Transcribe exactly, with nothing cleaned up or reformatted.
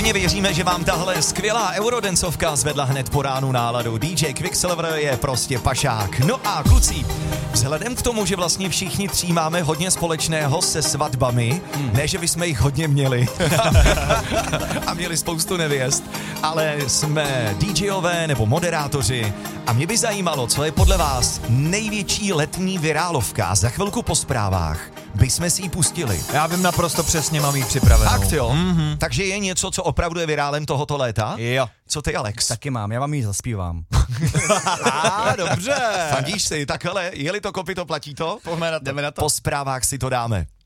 Pevně věříme, že vám tahle skvělá eurodancovka zvedla hned po ránu náladu. D J Quicksilver je prostě pašák. No a kluci, vzhledem k tomu, že vlastně všichni tří máme hodně společného se svatbami, hmm. ne, že bychom jich hodně měli a měli spoustu nevěst, ale jsme DJové nebo moderátoři a mě by zajímalo, co je podle vás největší letní virálovka. Za chvilku po zprávách bychom si ji pustili. Já vím naprosto přesně, mám ji připravenou. Fakt jo? Mm-hmm. Takže je něco, co opravdu je virálem tohoto léta? Jo. Co ty, Alex? Taky mám, já vám ji zaspívám. A dobře. Fandíš si, tak hele, je-li to kopyto, platí to? Pojďme na to. Jdeme na to. Po zprávách si to dáme.